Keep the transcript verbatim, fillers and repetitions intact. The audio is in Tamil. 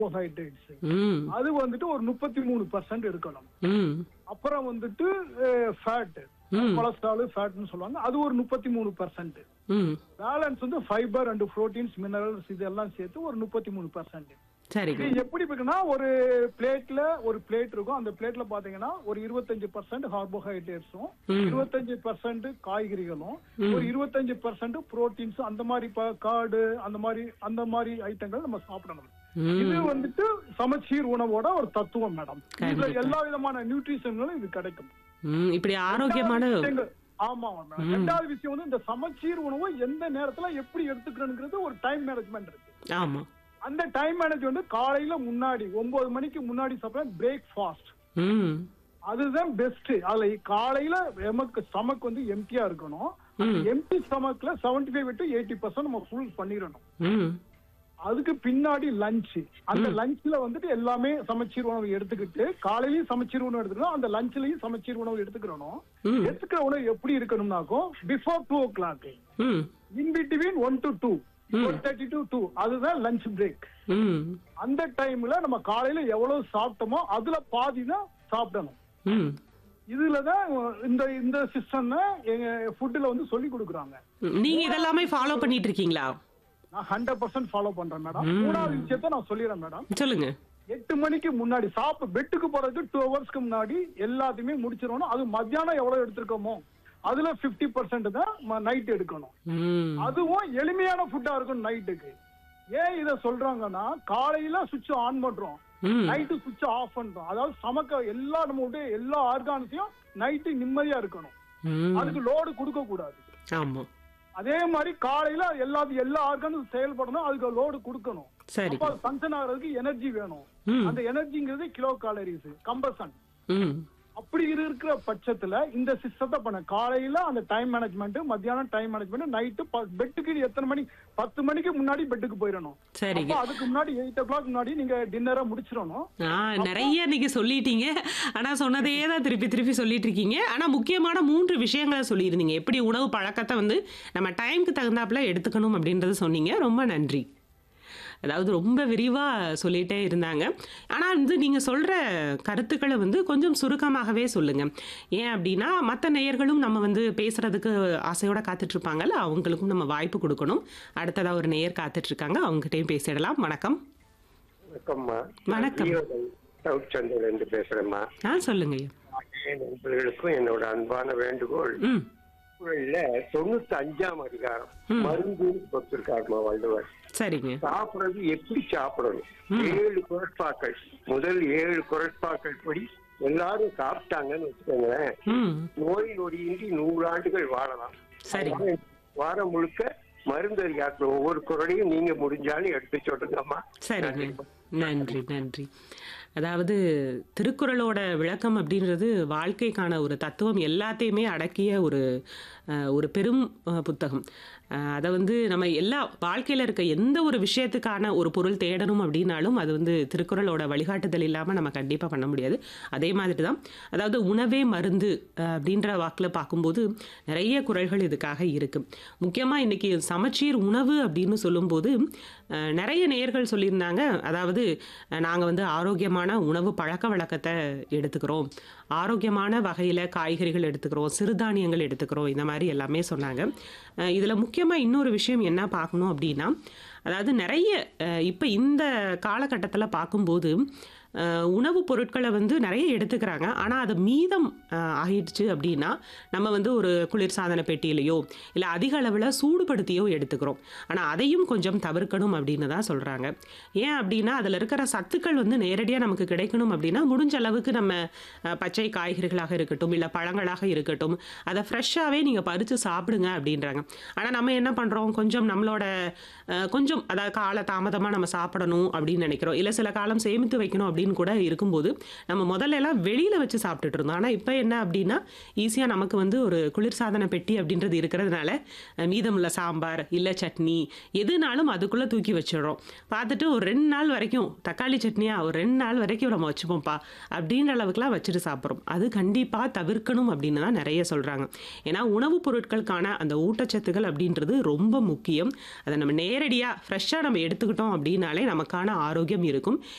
கார்போஹைட்ரேட்ஸ். ம். அது வந்துட்டு ஒரு முப்பத்தி மூணு பர்சன்ட் இருக்கணும். ம். அப்புறம் வந்துட்டு ஃபேட், ம். கொலஸ்ட்ரால் ஃபேட்னு சொல்லுவாங்க, அது ஒரு முப்பத்தி மூணு பர்சன்ட். ம். பேலன்ஸ் வந்து ஃபைபர் அண்ட் புரோட்டீன்ஸ், மினரல்ஸ் இதெல்லாம் சேர்த்து ஒரு முப்பத்தி மூணு பர்சன்ட். சரிங்க. இது எப்படி இருக்குன்னா, ஒரு பிளேட்ல ஒரு பிளேட் இருக்கும். அந்த பிளேட்ல பாத்தீங்கன்னா ஒரு இருபத்தஞ்சு பர்சன்ட் கார்போஹைட்ரேட்ஸும், ம். இருபத்தஞ்சு பர்சன்ட் காய்கறிகளும், ம். ஒரு இருபத்தஞ்சு பர்சன்ட் புரோட்டீன்ஸ், அந்த மாதிரி கார்டு, அந்த மாதிரி அந்த மாதிரி ஐட்டங்கள் நம்ம சாப்பிடணும். ம். இது வந்துட்டு சமச்சீர் உணவோட ஒரு தத்துவம் மேடம். இதுல கண்டிப்பா. எல்லா விதமான நியூட்ரிஷன்களும் இது கிடைக்கும். ம். இப்படி ஆரோக்கியமான ரெண்டாவது விஷயங்கள்- ஆமா மேடம். ம். ரெண்டாவது விஷயம் வந்து இந்த சமச்சீர் உணவை எந்த நேரத்துல எப்படி எடுத்துக்கணுங்கிறது ஒரு டைம் மேனேஜ்மெண்ட் இருக்கு. ஆமா. அந்த டைம் மேனேஜ்மெண்ட் காலையில முன்னாடி ஒன்பது மணிக்கு முன்னாடி சாப்பிட பிரேக்ஃபாஸ்ட், ம். அதுதான் பெஸ்ட். அதுல காலையில நமக்கு ஸ்டமக் வந்து எம்டியா இருக்கணும். ம். Empty ஸ்டமக்ல seventy five to eighty percent நம்ம ஃபுல் பண்ணிடணும். ம். அதுக்கு பின்னாடி லஞ்ச். அந்த லஞ்ச்ல வந்துட்டு எல்லாமே சமச்சீர் உணவு எடுத்துக்கிட்டு, காலையிலயும் சமச்சீர் உணவு எடுத்துக்கணும், அந்த லஞ்ச்லயும் சமச்சீர் உணவு எடுத்துக்கிறோம். ம். எடுத்துக்கிற உணவு எப்படி இருக்கணும்னாக்கும் பிஃபோர் டூ ஓ கிளாக், ம். In between one to two, one thirty to two, அதுதான் லஞ்ச் பிரேக். ம். அந்த டைம்ல நம்ம காலையில எவ்வளவு சாப்பிட்டோமோ அதுல பாதி தான் சாப்பிடணும். ம். இதுலதான் இந்த இந்த சிஸ்டம் எங்க ஃபுட்ல வந்து சொல்லி கொடுக்குறாங்க. நீங்க இதெல்லாமே ஃபாலோ பண்ணிட்டு இருக்கீங்களா? நான் ஹண்ட்ரட் பர்சன்ட் ஃபாலோ பண்றேன் மேடம். ம். மூணாவது விஷயத்த நான் சொல்லிடுறேன் மேடம். சொல்லுங்க. எட்டு மணிக்கு முன்னாடி சாப்பிட்டு பெட்டுக்கு போறதுக்கு டூ ஹவர்ஸ்க்கு முன்னாடி எல்லாத்தையுமே முடிச்சிடணும். அது மத்தியானம் எவ்வளவு எடுத்திருக்கோமோ அதுல பிப்டி பர்சன்ட் தான் நைட் எடுக்கணும். ம். அதுவும் எளிமையான ஃபுட்டா இருக்கும் நைட்டுக்கு. ஏன் இத சொல்றாங்கன்னா, காலையில சுவிட்ச் ஆன் பண்றோம், ம். நைட்டு சுவிட்ச் ஆஃப் பண்றோம். அதாவது சமக்க எல்லா நம்ம எல்லா ஆர்கான்ஸையும் நைட்டு நிம்மதியா இருக்கணும். ம். அதுக்கு லோடு கொடுக்க கூடாது. ஆமா. அதே மாதிரி காலையில எல்லா எல்லா ஆர்கானும் செயல்படணும், அதுக்கு லோடு கொடுக்கணும். சரி. அப்ப ஃபங்க்ஷன் ஆகிறதுக்கு எனர்ஜி வேணும். ம். அந்த எனர்ஜிங்கிறது கிலோ கேலரிஸ், கம்பசன். ம். அப்படி இருக்கிற பட்சத்துல இந்த சிஸ்டத்தை பண்ண காலையில அந்த டைம் மேனேஜ்மெண்ட், மத்தியானம் டைம் மேனேஜ்மெண்ட், நைட்டு பெட்டுக்கு எத்தனை மணி, பத்து மணிக்கு முன்னாடி பெட்டுக்கு போயிடணும். சரிங்க. அப்ப அதுக்கு முன்னாடி எயிட் ஓ கிளாக் முன்னாடி நீங்க டின்னரை முடிச்சிடணும். ஆ, நிறைய நீங்க சொல்லிட்டீங்க. ஆனா சொன்னதையே தான் திருப்பி திருப்பி சொல்லிட்டு இருக்கீங்க. ஆனா முக்கியமான மூன்று விஷயங்களை சொல்லியிருந்தீங்க. எப்படி உணவு பழக்கத்தை வந்து நம்ம டைம்க்கு தகுந்தாப்புல எடுத்துக்கணும் அப்படின்றது சொன்னீங்க. ரொம்ப நன்றி. அதாவது ரொம்ப விரிவா சொல்லிட்டே இருந்தாங்க. ஆனா வந்து நீங்க சொல்ற கருத்துக்களை வந்து கொஞ்சம் சுருக்கமாகவே சொல்லுங்க. ஏன் அப்படின்னா மற்ற நேயர்களும் நம்ம வந்து பேசுறதுக்கு ஆசையோட காத்துட்டு இருப்பாங்கல்ல, அவங்களுக்கும் நம்ம வாய்ப்பு கொடுக்கணும். அடுத்ததா ஒரு நேயர் காத்துட்டு இருக்காங்க, அவங்ககிட்டயும் பேசிடலாம். வணக்கம். வணக்கம்மா. வணக்கம். சவுத் சந்தையில இருந்து பேசுறேம்மா. ஆ, சொல்லுங்க. என் நண்பர்களுக்கும் என்னோட அன்பான வேண்டுகோள், ம். குறள்ல தொண்ணூத்தி அஞ்சாம் அதிகாரம் ம். மருந்து கொடுத்திருக்காருமா வள்ளுவர். சரிங்க. சாப்பிடுறது எப்படி சாப்பிடணும், ஏழு குரட்பாக்கள், முதல் ஏழு குரட்பாக்கள் படி எல்லாரும் சாப்பிட்டாங்கன்னு வச்சுக்கோங்களேன், ம். நோய் நொடியின்றி நூறு ஆண்டுகள் வாழலாம். சரி. அதனால வாரம் முழுக்க மருந்தறியாக்குற ஒவ்வொரு குரலையும் நீங்க முடிஞ்சாலும் எடுத்து சொல்லுங்கம்மா. சரிங்க. நன்றி நன்றி. அதாவது திருக்குறளோட விளக்கம் அப்படின்றது வாழ்க்கைக்கான ஒரு தத்துவம் எல்லாத்தையுமே அடக்கிய ஒரு அஹ், ஒரு பெரும் அஹ், புத்தகம். அஹ், அதை வந்து நம்ம எல்லா வாழ்க்கையில் இருக்க எந்த ஒரு விஷயத்துக்கான ஒரு பொருள் தேடணும் அப்படின்னாலும் அது வந்து திருக்குறளோட வழிகாட்டுதல் இல்லாமல் நம்ம கண்டிப்பாக பண்ண முடியாது. அதே மாதிரி தான் அதாவது உணவே மருந்து அஹ், அப்படின்ற வாக்கில் பார்க்கும்போது நிறைய குறள்கள் இதுக்காக இருக்குது. முக்கியமாக இன்றைக்கி சமச்சீர் உணவு அப்படின்னு சொல்லும்போது அஹ், நிறைய நேயர்கள் சொல்லியிருந்தாங்க. அதாவது நாங்கள் வந்து ஆரோக்கியமான உணவு பழக்க வழக்கத்தை எடுத்துக்கிறோம், ஆரோக்கியமான வகையில் காய்கறிகள் எடுத்துக்கிறோம், சிறுதானியங்கள் எடுத்துக்கிறோம், இந்த மாதிரி எல்லாமே சொன்னாங்க. இதில் முக்கியமாக இன்னொரு விஷயம் என்ன பார்க்கணும் அப்படின்னா, அதாவது நிறைய இப்போ இந்த காலகட்டத்தில் பார்க்கும்போது அஹ், உணவுப் பொருட்களை வந்து நிறைய எடுத்துக்கிறாங்க. ஆனால் அது மீதம் அஹ், ஆயிடுச்சு அப்படின்னா நம்ம வந்து ஒரு குளிர்சாதன பெட்டியிலையோ இல்லை அதிக அளவில் சூடுபடுத்தியோ எடுத்துக்கிறோம். ஆனால் அதையும் கொஞ்சம் தவிர்க்கணும் அப்படின்னு தான் சொல்கிறாங்க. ஏன் அப்படின்னா அதில் இருக்கிற சத்துக்கள் வந்து நேரடியாக நமக்கு கிடைக்கணும் அப்படின்னா முடிஞ்ச அளவுக்கு நம்ம அஹ், பச்சை காய்கறிகளாக இருக்கட்டும் இல்லை பழங்களாக இருக்கட்டும் அதை ஃப்ரெஷ்ஷாகவே நீங்கள் பறித்து சாப்பிடுங்க அப்படின்றாங்க. ஆனால் நம்ம என்ன பண்ணுறோம், கொஞ்சம் நம்மளோட அஹ், கொஞ்சம் அதாவது கால தாமதமாக நம்ம சாப்பிடணும் அப்படின்னு நினைக்கிறோம், இல்லை சில காலம் சேமித்து வைக்கணும் அப்படின்னு அப்படின்னு கூட இருக்கும்போது நம்ம முதல்ல எல்லாம் வெளியில வச்சு சாப்பிட்டுட்டு இருந்தோம். ஆனா இப்ப என்ன அப்படின்னா ஈஸியா நமக்கு வந்து ஒரு குளிர்சாதன பெட்டி அப்படின்றது இருக்கிறதுனால அஹ், மீதமுள்ள சாம்பார் இல்ல சட்னி எதுனாலும் அதுக்குள்ள தூக்கி வச்சிடுறோம். பார்த்துட்டு ஒரு ரெண்டு நாள் வரைக்கும் தக்காளி சட்னியா ஒரு ரெண்டு நாள் வரைக்கும் நம்ம வச்சுப்போம்ப்பா அப்படின்ற அளவுக்குலாம் வச்சுட்டு சாப்பிட்றோம். அது கண்டிப்பா தவிர்க்கணும் அப்படின்னு தான் நிறைய சொல்றாங்க. ஏன்னா உணவுப் பொருட்களுக்கான அந்த ஊட்டச்சத்துக்கள் அப்படின்றது ரொம்ப முக்கியம். அதை நம்ம நேரடியா ஃப்ரெஷ்ஷாக நம்ம எடுத்துக்கிட்டோம் அப்படின்னாலே நமக்கான ஆரோக்கியம் இருக்கும்.